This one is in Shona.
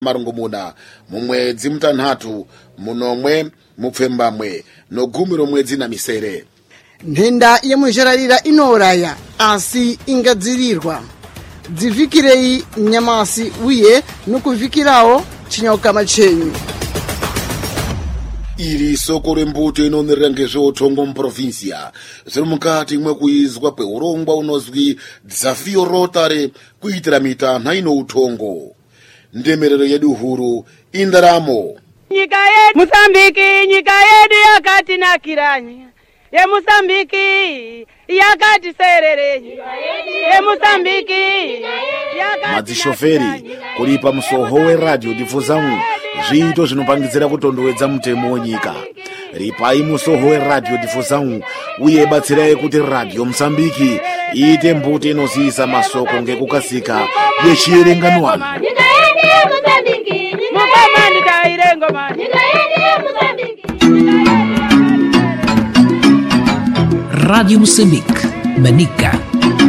marungumuna mumwedzi mutanhatu munomwe mupfembamwe nogumiro mwedzi na misere. Nhenda yemujararira inoraya asi ingadzirirwa dzivikirei nyamasi uye nokuvikirawo chinyokama chenyu. Iri soko rembuto inomirira ngezveutongo muprovinsia zviri mukati mwekuizwa kweurongwa unozwi Dzafio Rotary kuitira mitanha inoutongo. Ndemerero yedu huru indaramo. Nyika yedu Mozambiki, nyika yedu yakatinakiranya. Ye Mozambiki yakatisererenyi. Ye Mozambiki madzishoferi kulipa musoho weradio difuzangu zviito zvinopangidzira kutondowedza mutemo wenyika. Ripai musoho weradio difuzangu uye batsirai kuti radio Mozambiki iite mbuto inoziisa masoko ngekukasika yechierenganwana. Radio Moçambique, Manica.